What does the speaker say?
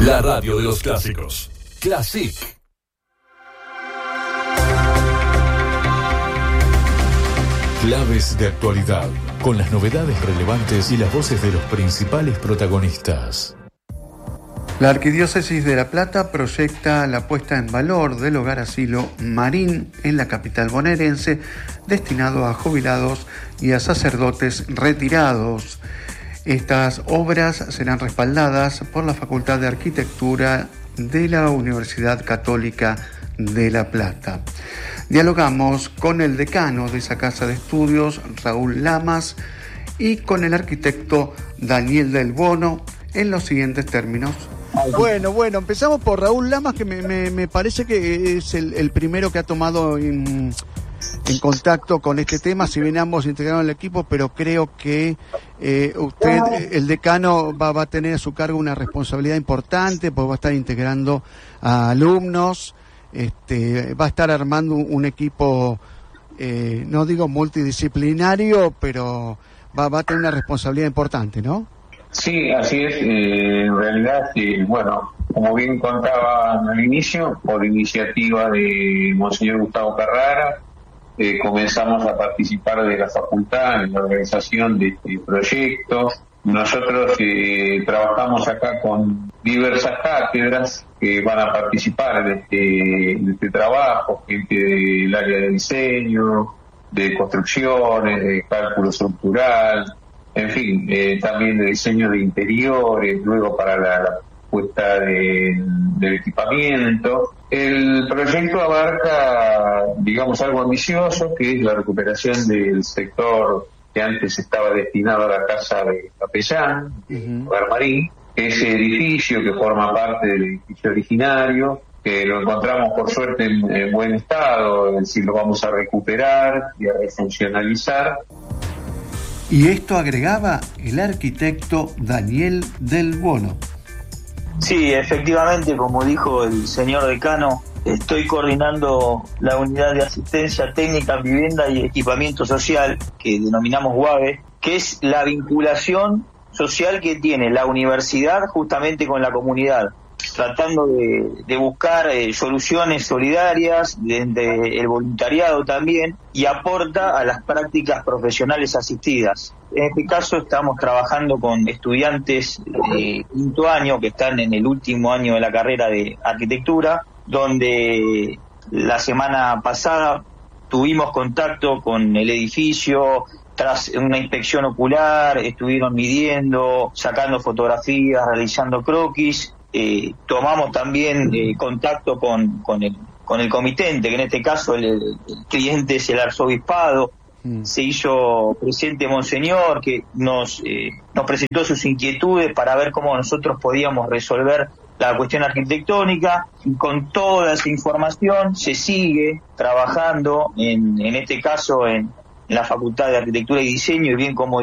La radio de los clásicos. Classic. Claves de actualidad, con las novedades relevantes y las voces de los principales protagonistas. La Arquidiócesis de La Plata proyecta la puesta en valor del hogar asilo Marín en la capital bonaerense, destinado a jubilados y a sacerdotes retirados. Estas obras serán respaldadas por la Facultad de Arquitectura de la Universidad Católica de La Plata. Dialogamos con el decano de esa casa de estudios, Raúl Lamas, y con el arquitecto Daniel Del Bono en los siguientes términos. Bueno, empezamos por Raúl Lamas, que me parece que es el primero que ha tomado en contacto con este tema, si bien ambos integraron el equipo, pero creo que usted, el decano, va a tener a su cargo una responsabilidad importante, porque va a estar integrando a alumnos, va a estar armando un equipo, no digo multidisciplinario, pero va a tener una responsabilidad importante, ¿no? Sí, así es. En realidad, bueno, como bien contaban al inicio, por iniciativa de Monseñor Gustavo Carrara, comenzamos a participar de la facultad en la organización de este proyecto. Nosotros trabajamos acá con diversas cátedras que van a participar en este trabajo, gente del área de diseño, de construcciones, de cálculo estructural, en fin, también de diseño de interiores, luego para la puesta del equipamiento. El proyecto abarca, digamos, algo ambicioso, que es la recuperación del sector que antes estaba destinado a la casa de Capellán, Hogar Marín, ese edificio que forma parte del edificio originario, que lo encontramos por suerte en buen estado, es decir, lo vamos a recuperar y a refuncionalizar. Y esto agregaba el arquitecto Daniel Del Bono. Sí, efectivamente, como dijo el señor decano, estoy coordinando la unidad de asistencia técnica, vivienda y equipamiento social, que denominamos UAVE, que es la vinculación social que tiene la universidad justamente con la comunidad, tratando de buscar soluciones solidarias, de el voluntariado también, y aporta a las prácticas profesionales asistidas. En este caso estamos trabajando con estudiantes de quinto año que están en el último año de la carrera de arquitectura, donde la semana pasada tuvimos contacto con el edificio. Tras una inspección ocular, estuvieron midiendo, sacando fotografías, realizando croquis. Tomamos también contacto con el comitente, que en este caso el cliente es el arzobispado. Se hizo presente Monseñor, que nos presentó sus inquietudes para ver cómo nosotros podíamos resolver la cuestión arquitectónica, y con toda esa información se sigue trabajando en este caso en la Facultad de Arquitectura y Diseño, y bien como